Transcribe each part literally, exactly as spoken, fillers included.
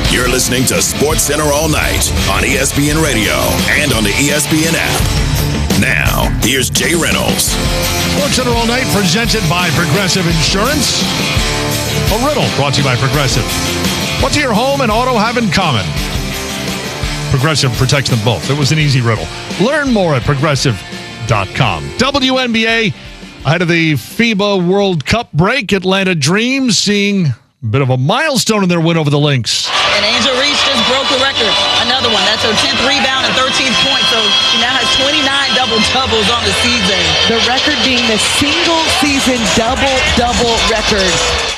You're listening to Sports Center all night on E S P N Radio and on the E S P N app. Now, here's Jay Reynolds. Sports Center all night presented by Progressive Insurance. A riddle brought to you by Progressive. What do your home and auto have in common? Progressive protects them both. It was an easy riddle. Learn more at progressive dot com. W N B A ahead of the FIBA World Cup break. Atlanta Dream seeing a bit of a milestone in their win over the Lynx. And Angel Reese just broke the record. Another one. That's her tenth rebound and thirteenth point. So she now has twenty-nine double-doubles on the season. The record being the single-season double-double record.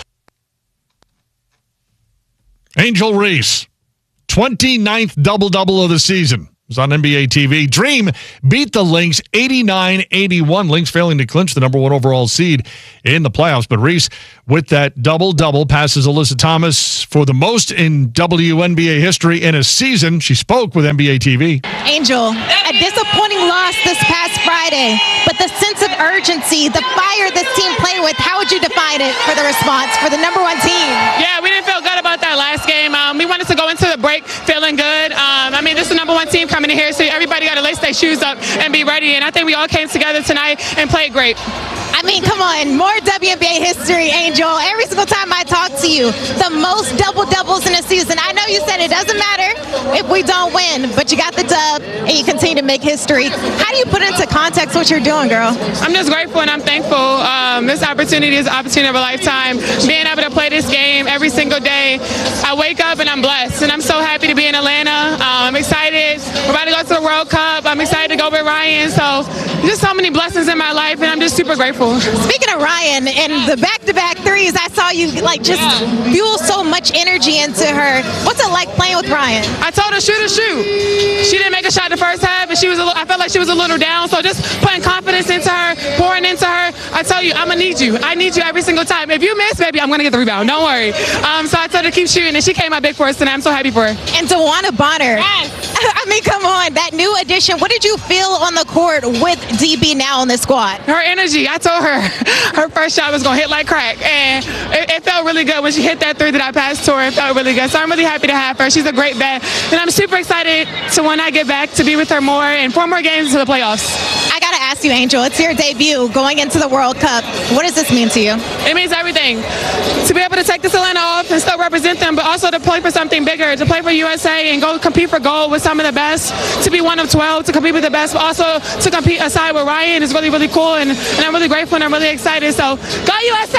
Angel Reese, twenty-ninth double-double of the season. It was on N B A T V. Dream beat the Lynx eighty-nine eighty-one. Lynx failing to clinch the number one overall seed in the playoffs. But Reese, with that double-double, passes Alyssa Thomas for the most in W N B A history in a season. She spoke with N B A T V. Angel, a disappointing loss this past Friday, but the sense of urgency, the fire this team played with, how would you define it for the response for the number one team? Yeah, we didn't feel good about that last game. Um, we wanted to go into the break feeling good. Um, I mean, this is the number one team coming in here, so everybody got to lace their shoes up and be ready. And I think we all came together tonight and played great. I mean, come on, more W N B A history, Angel. Every single time I talk to you, the most double-doubles in a season. I know you said it doesn't matter if we don't win, but you got the dub and you continue to make history. How do you put into context what you're doing, girl? I'm just grateful and I'm thankful. Um, this opportunity is an opportunity of a lifetime. Being able to play this game every single day, I wake up and I'm blessed. And I'm so happy to be in Atlanta. Um, I'm excited. We're about to go to the World Cup. I'm excited to go with Ryan. So just so many blessings in my life, and I'm just super grateful. Speaking of Ryan and the back-to-back threes, I saw you like just yeah. fuel so much energy into her. What's it like playing with Ryan? I told her shoot or shoot. She didn't make a shot the first half, and she was. A little, I felt like she was a little down. So just putting confidence into her, pouring into her. I tell you, I'm gonna need you. I need you every single time. If you miss, baby, I'm gonna get the rebound. Don't worry. Um, so I told her to keep shooting, and she came out big for us tonight. I'm so happy for her. And DeWanna Bonner. Yes. I mean, come on, that new addition. What did you feel on the court with D B now on the squad? Her energy. I told her her first shot was gonna hit like crack, and it, it felt really good when she hit that three that I passed to her. It felt really good. So I'm really happy to have her. She's a great vet, and I'm super excited to when I get back to be with her more and four more games to the playoffs. I gotta ask you, Angel. It's your debut going into the World Cup. What does this mean to you? It means everything. To be able to take this Atlanta off and still represent them, but also to play for something bigger, to play for U S A and go compete for gold with some of the best, to be one of twelve, to compete with the best, but also to compete aside with Ryan is really, really cool, and, and I'm really grateful and I'm really excited. So, go U S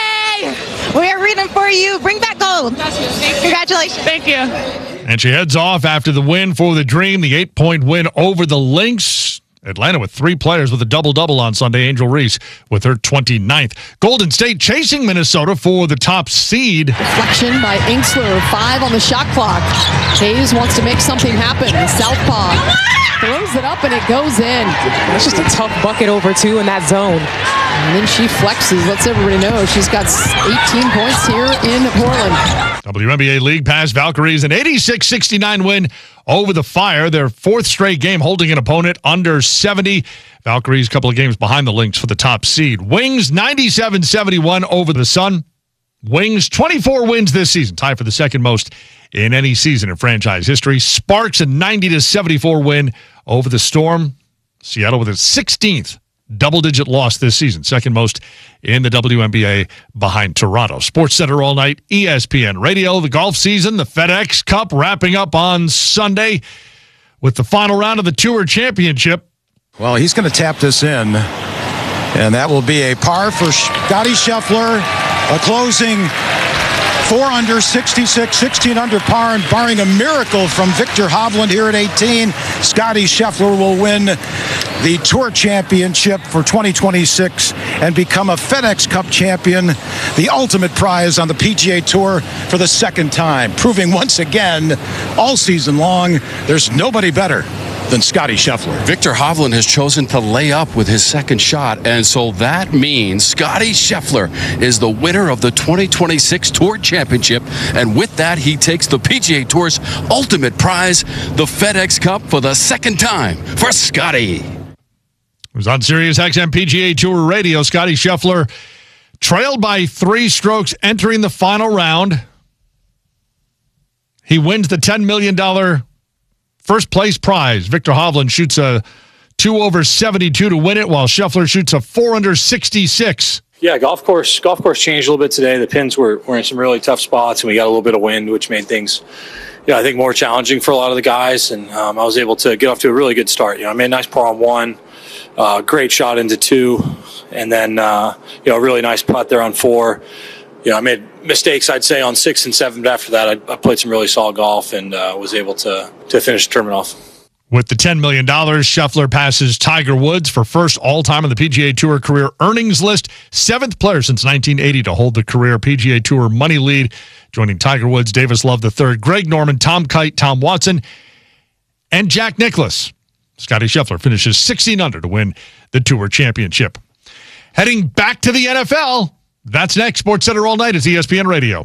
A! We are rooting for you. Bring back gold. Congratulations. Thank you. And she heads off after the win for the Dream, the eight-point win over the Lynx. Atlanta with three players with a double-double on Sunday. Angel Reese with her twenty-ninth. Golden State chasing Minnesota for the top seed. Deflection by Inksler, five on the shot clock. Hayes wants to make something happen. Southpaw throws it up and it goes in. That's just a tough bucket over two in that zone. And then she flexes, lets everybody know she's got eighteen points here in Portland. W N B A League Pass Valkyries an eighty-six sixty-nine win over the Fire. Their fourth straight game holding an opponent under seventy. Valkyries a couple of games behind the Lynx for the top seed. Wings ninety-seven seventy-one over the Sun. Wings twenty-four wins this season, tied for the second most in any season in franchise history. Sparks a ninety to seventy-four win over the Storm. Seattle with its sixteenth double-digit loss this season, second most in the W N B A behind Toronto. Sports Center all night, E S P N Radio. The golf season, the FedEx Cup wrapping up on Sunday with the final round of the Tour Championship. Well, he's going to tap this in, and that will be a par for Scottie Scheffler, a closing four under, sixty-six, sixteen under par, and barring a miracle from Victor Hovland here at eighteen, Scottie Scheffler will win the Tour Championship for twenty twenty-six and become a FedEx Cup champion, the ultimate prize on the P G A Tour for the second time, proving once again all season long there's nobody better than Scottie Scheffler. Victor Hovland has chosen to lay up with his second shot, and so that means Scottie Scheffler is the winner of the twenty twenty-six Tour Championship, and with that, he takes the P G A Tour's ultimate prize, the FedEx Cup, for the second time for Scottie. It was on Sirius X M P G A Tour Radio. Scottie Scheffler trailed by three strokes entering the final round. He wins the ten million dollars first place prize. Victor Hovland shoots a two over seventy-two to win it, while Scheffler shoots a four under sixty-six. Yeah, golf course golf course changed a little bit today. The pins were, were in some really tough spots, and we got a little bit of wind, which made things, yeah, I think more challenging for a lot of the guys. And um, I was able to get off to a really good start. You know, I made a nice par on one, uh, great shot into two, and then uh, you know, a really nice putt there on four. You know, I made mistakes, I'd say, on six and seven, but after that, I, I played some really solid golf and uh, was able to to finish the tournament off. With the ten million dollars, Scheffler passes Tiger Woods for first all-time on the P G A Tour career earnings list. Seventh player since nineteen eighty to hold the career P G A Tour money lead, joining Tiger Woods, Davis Love the third, Greg Norman, Tom Kite, Tom Watson, and Jack Nicklaus. Scottie Scheffler finishes sixteen under to win the Tour Championship. Heading back to the N F L, that's next. Sports Center all night. It's E S P N Radio.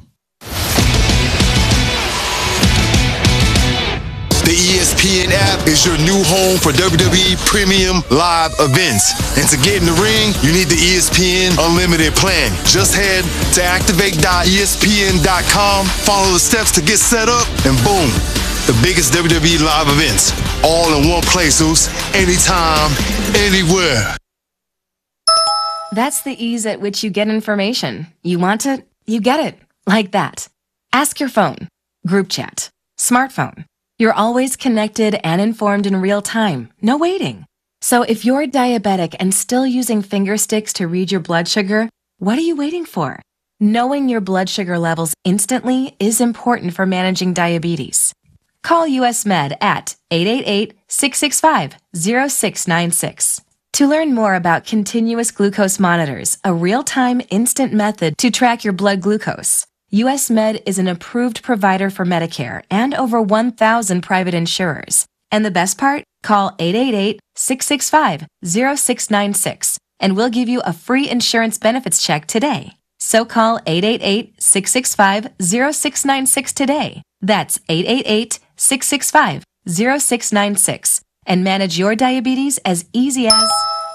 The E S P N app is your new home for W W E Premium Live events. And to get in the ring, you need the E S P N Unlimited plan. Just head to activate dot E S P N dot com, follow the steps to get set up, and boom, the biggest W W E live events, all in one place, Zeus, anytime, anywhere. That's the ease at which you get information. You want it, you get it, like that. Ask your phone, group chat, smartphone. You're always connected and informed in real time. No waiting. So if you're diabetic and still using finger sticks to read your blood sugar, what are you waiting for? Knowing your blood sugar levels instantly is important for managing diabetes. Call U S Med at eight eight eight, six six five, zero six nine six. To learn more about continuous glucose monitors, a real-time instant method to track your blood glucose, U S Med is an approved provider for Medicare and over one thousand private insurers. And the best part? Call eight eight eight, six six five, zero six nine six and we'll give you a free insurance benefits check today. So call eight eight eight, six six five, zero six nine six today. That's eight eight eight, six six five, zero six nine six and manage your diabetes as easy as...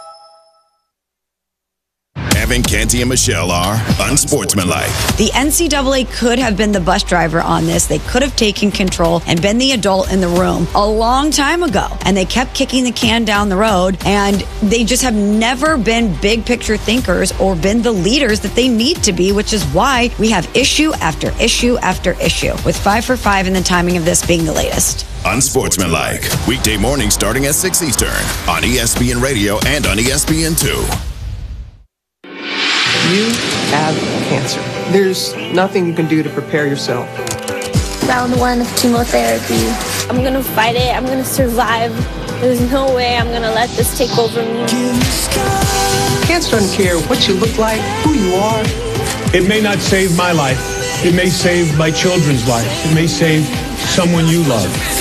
Evan, Canty, and Michelle are unsportsmanlike. The N C double A could have been the bus driver on this. They could have taken control and been the adult in the room a long time ago. And they kept kicking the can down the road. And they just have never been big picture thinkers or been the leaders that they need to be, which is why we have issue after issue after issue, with five for five and the timing of this being the latest. Unsportsmanlike. Weekday mornings starting at six Eastern on E S P N Radio and on E S P N two. You have cancer. There's nothing you can do to prepare yourself. Round one of chemotherapy. I'm gonna fight it. I'm gonna survive. There's no way I'm gonna let this take over me. Cancer doesn't care what you look like, who you are. It may not save my life. It may save my children's life. It may save someone you love.